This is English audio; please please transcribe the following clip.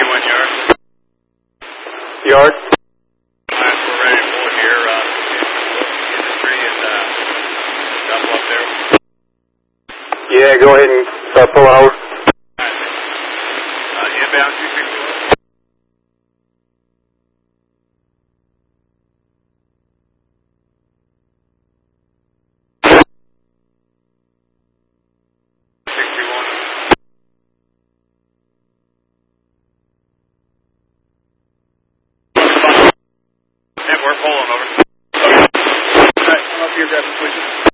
61 yards. Yard. We're ready to pull it here. Industry and double up there. Yeah, go ahead and start pulling over. Inbound 261. We're pulling over. Okay. All right, come up here, grab the switches.